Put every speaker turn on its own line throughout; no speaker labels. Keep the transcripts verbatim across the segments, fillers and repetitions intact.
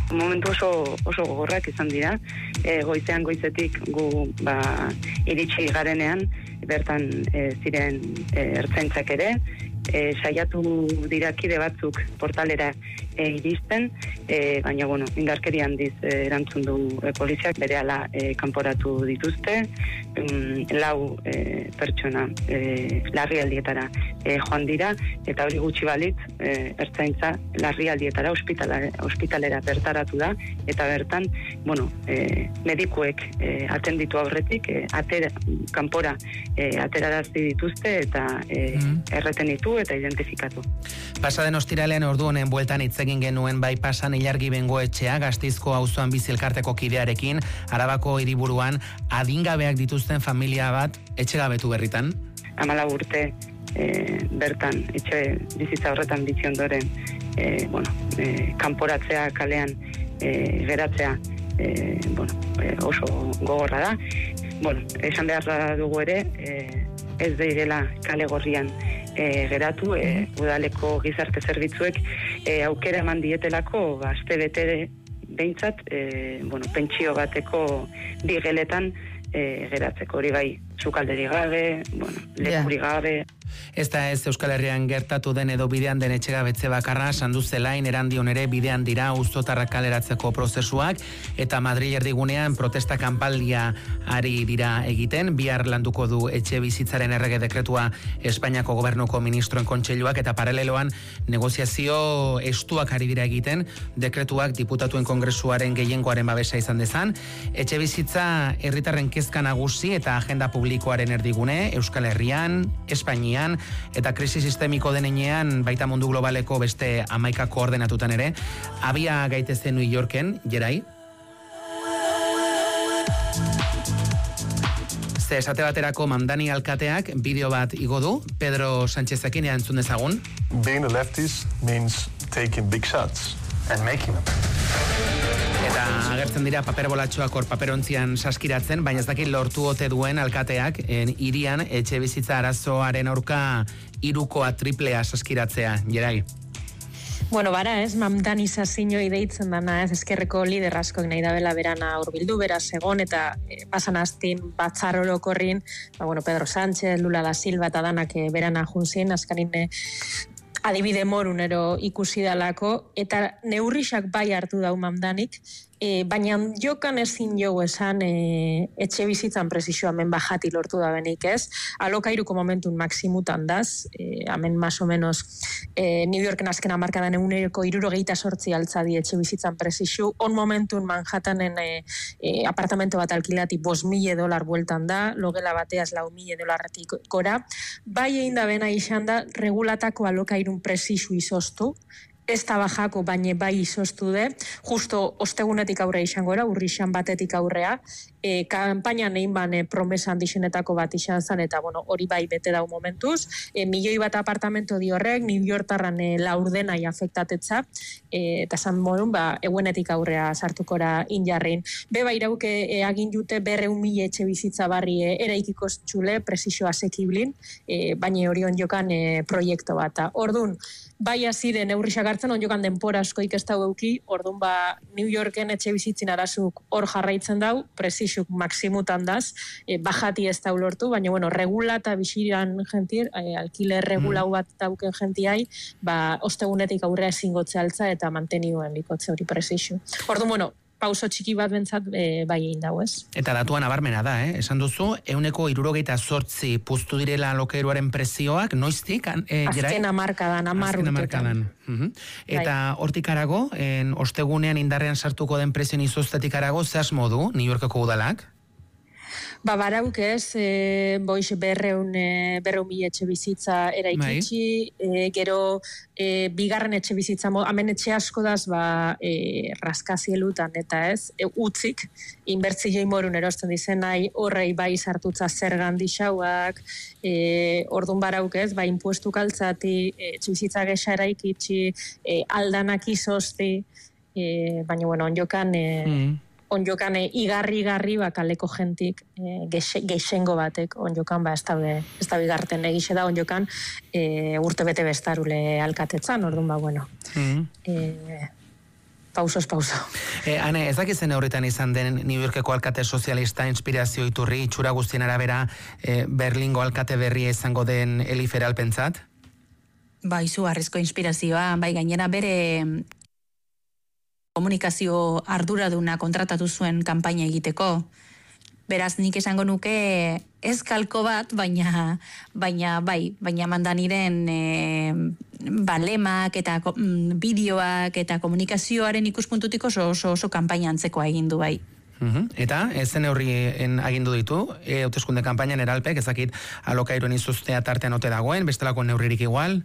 momentu oso, oso gogorrak izan dira. E, goizean goizetik gu ba, iritsi garenean, bertan e, ziren e, ertzaintzak ere, e, saiatu dira kide batzuk portalera e, iristen, e, baina bueno, indarkeri handiz e, erantzun du e, poliziak berehala e, kanporatu dituzte, um, lau e, pertsona e, larrialdietara e, joan dira, eta hori gutxi balitz e, ertzaintza larrialdietara ospitalera, ospitalera bertaratu da, eta bertan, bueno, e, medikuek e, atenditu aurretik, e, atera, kanpora e, aterarazi dituzte, eta e, mm. erreten ditu eta identifikatu.
Pasaden ostiralean ordu honen bueltan hitz egin genuen bai pasan Ilargi Bengoetxea, Gasteizko auzoan bizi elkarteko kidearekin, Arabako hiriburuan adingabeak dituzten familia bat etxegabetu berritan.
Hamala urte e, bertan etxe bizitza horretan bizi ondoren e, bueno, e, kanporatzea kalean e, geratzea e, bueno, e, oso gogorra da. Bueno, esan beharra dugu ere, e, ez direla kale gorrian e, geratu, e, udaleko gizarte zerbitzuek e, aukera eman dietelako gazte bete behintzat, e, bueno, pentsio bateko bi geletan e, geratzeko, hori bai, sukalderi gabe, bueno, lekuri gabe.
Ez da ez Euskal Herrian gertatu den edo bidean den etxegabetze bakarra, sandu zelain erandion ere bidean dira auzotarrak kaleratzeko prozesuak, eta Madril erdigunean protesta kanpaldia ari dira egiten, bihar landuko du etxe bizitzaren errege dekretua Espainiako gobernuko ministroen kontseiluak, eta paraleloan negoziazio estuak ari dira egiten, dekretuak diputatuen kongresuaren gehiengoaren babesa izan dezan, etxe bizitza herritarren kezka nagusi eta agenda publikoaren erdigune, Euskal Herrian, Espainian, eta krisi sistemiko denenean baita mundu globaleko beste hamaika koordenatutan ere, abia gaitezen New Yorken, Gerai? Ze esate baterako Mamdani alkateak bideo bat igo du, Pedro Sánchezekin entzun dezagun.
Being a leftist means taking big shots and making them.
Eta agertzen dira paper bolatxoak hor paperontzian saskiratzen, baina ez dakit lortu ote duen alkateak en irian etxe bizitza arazoaren aurka hirukoa triplea saskiratzea, Gerai.
Bueno, bara, ez, mamdanizazioa deitzen dana, ez, ezkerreko lider askoak nahi da bela berana urbildu, beraz egon, eta e, pasan astin batzar orokorrin, ba, bueno, Pedro Sánchez, Lula da Silva eta danak e, berana junzin, azkarin e, adibide morunero ikusi dalako, eta neurrisak bai hartu dau mamdanik, e, baina jokan ezin jogu esan e, etxe bizitzan presizio hemen bajati lortu da benik ez, alokairuko momentun maksimutan daz, e, hemen más o menos e, New Yorken azken amarkadan eguneko irurogeita sortzi altzadi etxe bizitzan presizio, on momentun Manhattanen e, e, apartamento bat alkilati bos mila dolar bueltan da, logela bateaz lau mila dolarretik gora, bai egin da bena izan da regulatako alokairun presizio izoztu, ez da bajako, baina bai izoztu de, justo ostegunetik aurre izango era, urrixan batetik aurrea, e, kampainan egin bane promesan dizenetako bat izan zan, eta bueno, hori bai bete dau momentuz, e, milioi bat apartamento di horrek, New Yorkarran e, laurdenai afektatetza, e, eta zan morun, ba, egunetik aurrea sartukora injarrin. Beba irauke e, agin jute berreun mila etxe bizitza barri e, eraikiko txule, presizio asekiblin, e, baina hori onjokan e, proiektu bat. Ordun, bai aziren neurrisak hartzen, onjokan denpora askoik ez dau euki, orduan ba New Yorken etxe bizitzin arazuk hor jarraitzen dau, presizuk maksimutan daz, e, bajati ez dau lortu, baina bueno, regula eta bisiran jentir, e, alkiler regulau bat dauken jentiai, ba ostegunetik aurrea ezingotze altza eta mantenioen bikotze hori presizu. Orduan, bueno, pauso txiki bat bentzat e, bai egin dago, ez?
Eta datuan nabarmena da, eh? Esan duzu, euneko irurogeita zortzi puztu direla alokairuaren prezioak, noiztik? E,
Azken amarkadan, amar urtetan.
Uh-huh. Eta hortik arago, en, ostegunean indarrean sartuko den prezioen izoztetik arago, ze asmo du New Yorkeko udalak?
Ba, barauk ez, e, boiz berreun, e, berreun mila etxe bizitza eraikitsi, e, gero e, bigarren etxe bizitza, hemen etxe asko daz, ba, e, raskazielutan, eta ez, e, utzik, inbertzi joi morun erosten dizen nahi, horrei bai sartutza zergan dixauak, e, ordun barauk ez, ba, impuestu kaltzati, e, etxe bizitza gesa eraikitsi, e, aldanak izozti, e, baina, bueno, onjokan, e, mm. onjokan e, igarri-garri bakaleko jentik e, geixengo batek onjokan ba ez daude, ez da bigarten egixe da onjokan e, urte bete bestarule alkatetzan, orduan ba bueno. Mm-hmm. E, pausos pauso.
E, Ane, ez dakizen horretan izan den New Yorkeko alkate sozialista inspirazio iturri, itxura guztien arabera e, Berlingo alkate berria izango den Elifer Alpentzat?
Bai, izugarrizko inspirazioa, bai gainera bere komunikazio arduraduna kontratatu zuen kanpaina egiteko. Beraz, nik esango nuke ez kalko bat, baina, baina bai, baina mandaniren e, balemak eta mm, bideoak eta komunikazioaren ikuspuntutik oso oso, oso kanpaina antzekoa egin du bai.
Uhum. Eta, ezen neurrien agindu ditu, e, hauteskunde kanpainan eralpek, ezakit alokairuen izuztea tartean ote dagoen, bestelako neurririk igual?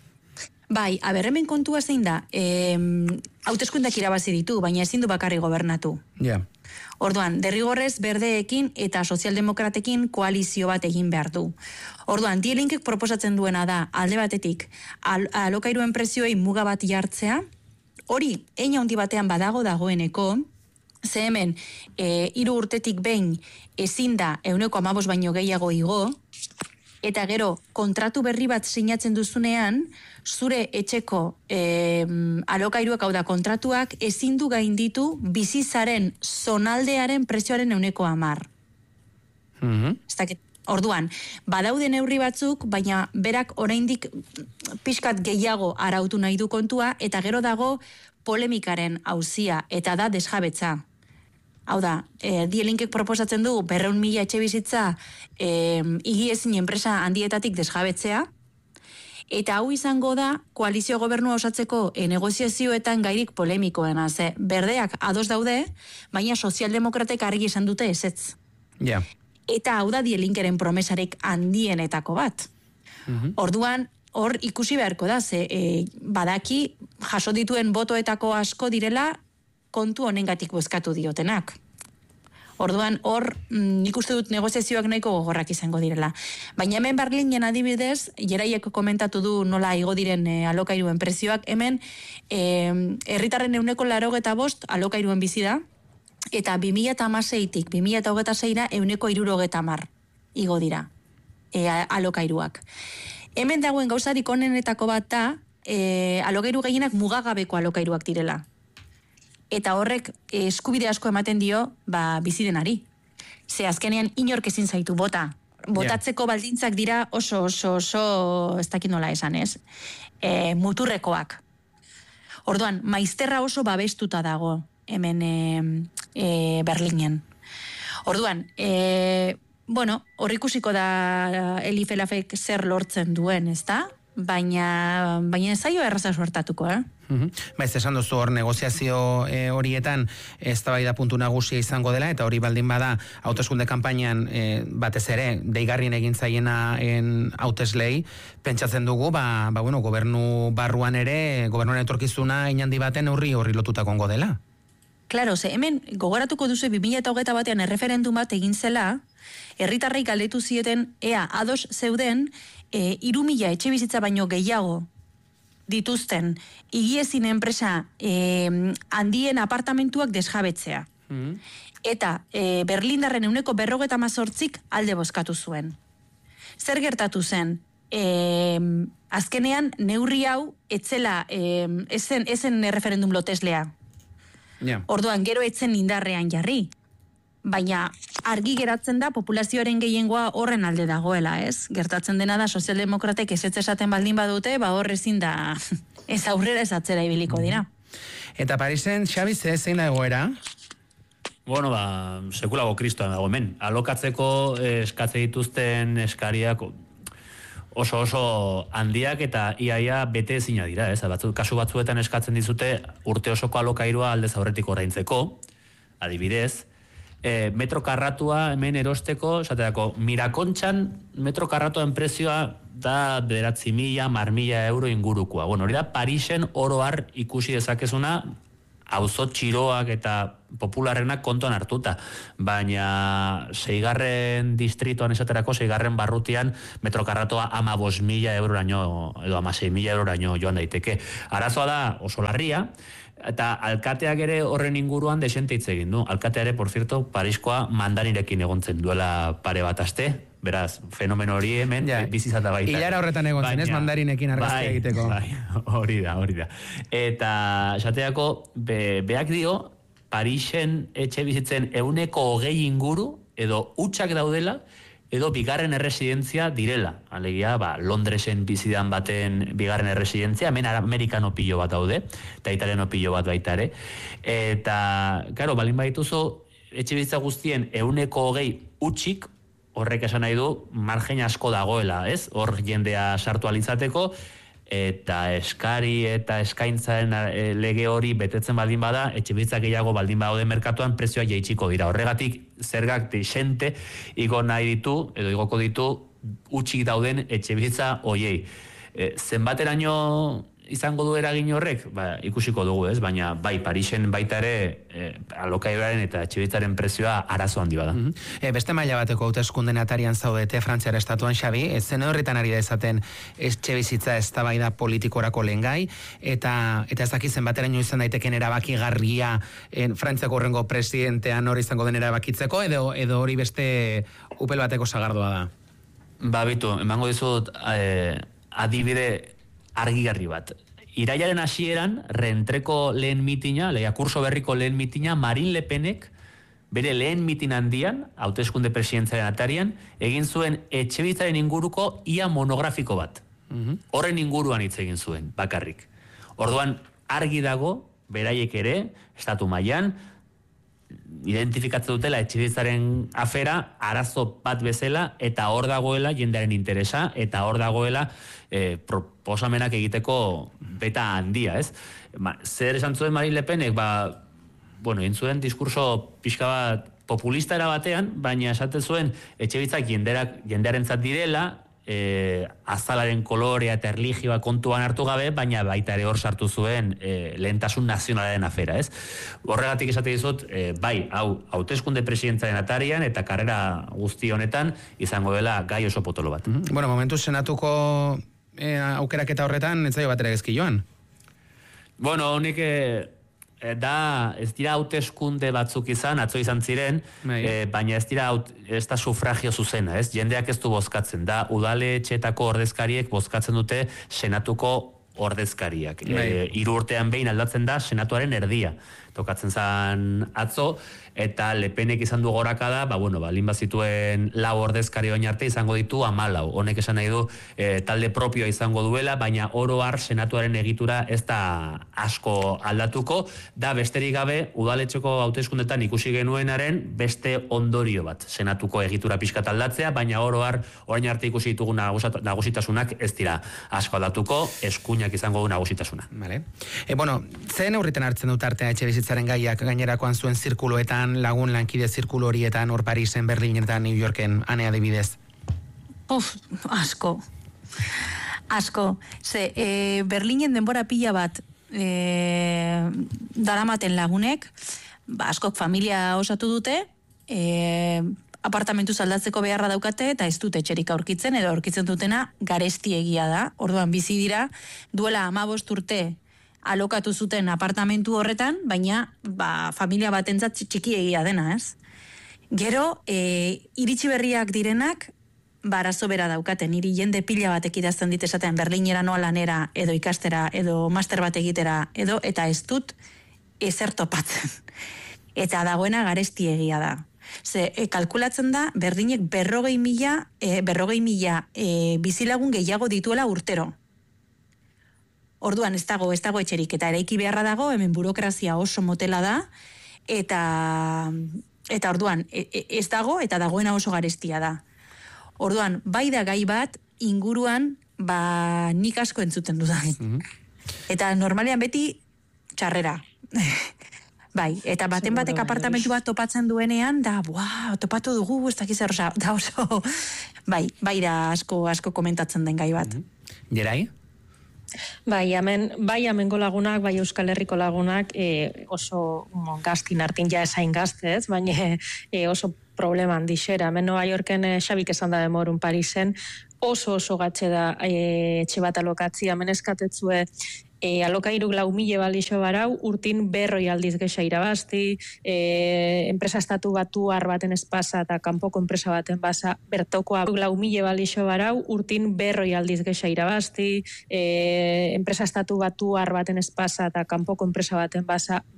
Bai, aber, hemen kontua zein da, e, hauteskundak irabazi ditu, baina ezin du bakarri gobernatu.
Ja. Yeah.
Orduan, derrigorrez berdeekin eta sozialdemokratekin koalizio bat egin behar du. Orduan, Die Linkek proposatzen duena da, alde batetik, al, alokairuen prezioei muga bat jartzea, hori, ein handi batean badago dagoeneko, ze hemen, e, hiru urtetik behin ezin da ehuneko hamabost baino gehiago igo, eta gero, kontratu berri bat sinatzen duzunean, zure etxeko e, alokairuak, hau da, kontratuak ezin du gainditu bizizaren zonaldearen prezioaren ehuneko hamar.
Mm-hmm.
Ez dakit, orduan, badaude neurri batzuk, baina berak oraindik pixkat gehiago arautu nahi du kontua, eta gero dago polemikaren auzia, eta da desjabetza. Hau da, e, Die Linkek proposatzen du berreun mila etxe bizitza e, higiezin enpresa handietatik desjabetzea, eta hau izango da koalizio gobernua osatzeko e, negoziazioetan gairik polemikoena, ze berdeak ados daude, baina sozialdemokratek argi esan dute ezetz.
Ja. Yeah.
Eta hau da Die Linkeren promesarek handienetako bat.
Mm-hmm.
Orduan, hor ikusi beharko da, ze e, badaki jaso dituen botoetako asko direla kontu honengatik bozkatu diotenak. Orduan, hor, nik uste dut negoziazioak nahiko gogorrak izango direla. Baina hemen Berlinen adibidez, Jeraiek komentatu du nola igo diren e, alokairuen prezioak, hemen e, herritarren euneko larogeta bost alokairuen bizi da, eta bi mila hamaseitik bi mila hogeita seira euneko hirurogeta hamar igo dira e, alokairuak. Hemen dagoen gauzarik onenetako bat da, e, alokairu gehienak mugagabeko alokairuak direla. Eta horrek eskubide asko ematen dio ba, bizidenari. Ze azkenean inork ezin zaitu bota. Botatzeko baldintzak dira oso, oso, oso, ez dakit nola esan ez, e, muturrekoak. Orduan, maizterra oso babestuta dago hemen e, e, Berlinen. Orduan, e, bueno, horrikusiko da Elifelafek zer lortzen duen, ezta? Baina, baina ez zaio erraza suertatuko, eh?
Mm-hmm. Baiz, esan duzu hor negoziazio e, horietan eztabaida puntu nagusia izango dela, eta hori baldin bada hauteskunde kanpainan e, batez ere deigarrien egin zaiena en hauteslei, pentsatzen dugu, ba, ba bueno, gobernu barruan ere, gobernuaren etorkizuna inandi baten horri horri lotutakongo dela.
Claro, ze hemen gogoratuko duzu bi mila hogeita batean erreferendum bat egin zela, herritarrei galdetu zieten ea ados zeuden e, hiru mila etxe bizitza baino gehiago dituzten higiezin enpresa e, handien apartamentuak desjabetzea. Mm. Eta e, Berlindarren euneko berrogeta mazortzik alde bozkatu zuen. Zer gertatu zen? E, azkenean neurri hau etzela e, ezen, ezen referendum loteslea.
Yeah.
Orduan gero etzen indarrean jarri. Baina argi geratzen da populazioaren gehiengoa horren alde dagoela, ez? Gertatzen dena da sozialdemokratek ezetz esaten baldin badute, ba hor ezin da ez aurrera ez atzera ibiliko dira.
Eta Parisen, Xabi, ze zein da egoera?
Bueno, ba, sekulago kristoan dago hemen. Alokatzeko eskatze dituzten eskariak oso oso handiak eta iaia bete ezina dira, ez? Batzu, kasu batzuetan eskatzen dizute urte osoko alokairua aldez aurretik ordaintzeko, adibidez, e, metro karratua hemen erosteko, esaterako, Mirakontxan metro karratuan prezioa da bederatzi mila, mar mila euro ingurukoa. Bueno, hori da Parisen oro har ikusi dezakezuna, auzo txiroak eta popularrenak kontuan hartuta, baina seigarren distritoan esaterako, seigarren barrutian metrokarratoa ama bost mila euroraino, edo ama sei mila euroraino joan daiteke. Arazoa da oso larria, eta alkateak ere horren inguruan desente hitz egin du. Alkatea ere, por cierto, Pariskoa mandarirekin egontzen duela pare bat aste, beraz, fenomeno hori hemen ja, bizizata baita.
Hilara horretan egon zen, ez mandarinekin argazkia egiteko.
Bai, hori da, hori da. Eta, esateako, be, beak dio, Parisen etxe bizitzen euneko hogei inguru, edo hutsak daudela, edo bigarren erresidentzia direla. Alegia, ba, Londresen bizidan baten bigarren erresidentzia, hemen amerikano pilo bat daude, eta italiano pilo bat baita ere. Eta, karo, balin baituzu, etxe bizitza guztien euneko hogei hutsik, horrek esan nahi du, margen asko dagoela, ez? Hor jendea sartu alitzateko, eta eskari eta eskaintzaren lege hori betetzen baldin bada, etxe bizitza gehiago baldin badaude merkatuan, prezioak jaitsiko dira. Horregatik, zergak desente igo nahi ditu, edo igoko ditu, hutsik dauden etxe bizitza hoiei. E, zenbateraino izango du eragin horrek, ba, ikusiko dugu, ez? Baina bai, Parisen baita ere e, alokairuaren eta etxebizitzaren prezioa arazo handi bada.
Mm -hmm. e, beste maila bateko hauteskunden atarian zaudete Frantziara estatuan, Xabi, ez zen horretan ari da esaten etxebizitza eztabaida politikorako lehengai, eta eta ez dakizen bateraino izan daiteken erabakigarria en Frantziako horrengo presidentean hori izango den erabakitzeko, edo edo hori beste upel bateko sagardoa da?
Ba, bitu, emango dizut eh, adibide argigarri bat. Irailaren hasieran, rentreko lehen mitina, leia kurso berriko lehen mitina, Marine Le Penek, bere lehen mitin handian, hauteskunde presidentzaren atarian, egin zuen etxebizitzaren inguruko ia monografiko bat. Mm-hmm. Horren inguruan hitz egin zuen, bakarrik. Orduan, argi dago, beraiek ere, estatu mailan, identifikatzen dutela etxebizitzaren afera arazo bat bezala, eta hor dagoela jendearen interesa, eta hor dagoela eh, proposamenak egiteko beta handia, ez? Ma, zer esan zuen Marine Le Penek, ba, bueno, egin zuen diskurso pixka bat populista era batean, baina esaten zuen etxebizitzak jendearentzat direla, E, azalaren kolorea eta erligioa kontuan hartu gabe, baina baita ere hor sartu zuen e, lehentasun nazionalaren afera, ez? Horregatik esate dizut, e, bai, hau, hauteskunde presidentzaren atarian eta karrera guzti honetan izango dela gai oso potolo bat.
Mm-hmm. Bueno, momentu senatuko e, aukeraketa horretan, ez zaio batera gezki joan?
Bueno, honik e, da, ez dira hauteskunde batzuk izan, atzo izan ziren, e, baina ez dira, ez da sufragio zuzena, ez? Jendeak ez du bozkatzen, da udaletxeetako ordezkariek bozkatzen dute senatuko ordezkariak. E, hiru urtean behin aldatzen da senatuaren erdia. Tokatzen zan atzo, eta Le Penek izan du gorakada, ba, bueno, ba, lin bazituen lau ordezkari oin arte izango ditu hamalau. Honek esan nahi du e, talde propioa izango duela, baina oro har senatuaren egitura ez da asko aldatuko, da besterik gabe udaletxeko hauteskundetan ikusi genuenaren beste ondorio bat senatuko egitura pixkat aldatzea, baina oro har orain arte ikusi ditugu nagusitasunak ez dira asko aldatuko, eskuinak izango du nagusitasuna.
Vale. E, bueno, zen aurritan hartzen dut artea etxebizitzaren gaiak gainerakoan zuen zirkuloetan, lagun lankide zirkulo horietan, hor Parisen, Berlinen eta New Yorken, ane adibidez?
Uf, asko. Asko. Ze, e, Berlinen denbora pila bat e, daramaten lagunek, ba, askok familia osatu dute, e, apartamentu aldatzeko beharra daukate, eta ez dute etxerik aurkitzen, edo aurkitzen dutena garesti egia da. Orduan bizi dira, duela hamabost urte alokatu zuten apartamentu horretan, baina ba, familia batentzat txiki egia dena, ez? Gero, e, iritsi berriak direnak, ba, arazo bera daukaten, niri jende pila batek idazten dit esaten Berlinera noa lanera, edo ikastera, edo master bat egitera, edo, eta ez dut ezer topatzen. Eta dagoena garesti egia da. Ze, e, kalkulatzen da, Berlinek berrogei mila, e, berrogei mila e, bizilagun gehiago dituela urtero. Orduan ez dago, ez dago etxerik, eta eraiki beharra dago, hemen burokrazia oso motela da, eta, eta orduan ez dago, eta dagoena oso garestia da. Orduan, bai da gai bat, inguruan, ba, nik asko entzuten dudan. Mm-hmm. Eta normalean beti, txarrera. Bai, eta baten batek apartamentu bat topatzen duenean, da, buah, topatu dugu, ez dakiz errosa, da oso, bai, bai da asko, asko komentatzen den gai bat.
Mm-hmm. Gerai?
Bai, hemen, bai hemengo lagunak, bai Euskal Herriko lagunak e, oso mo, gaztin hartin ja esain gaztez, baina e, oso problema handixera. Hemen Nova Yorken e, Xabik esan da demorun Parisen, oso oso gatxe da e, etxe bat alokatzia, hemen eskatetzue E, alokairuk lau mile balixo barau, urtin berroi aldiz gexa irabazti, e, enpresa estatu batuar baten espasa eta kanpoko enpresa baten basa bertokoa lau mile balixo barau, urtin berroi aldiz gexa irabazti, e, enpresa estatu batuar baten espasa eta kanpoko enpresa baten basa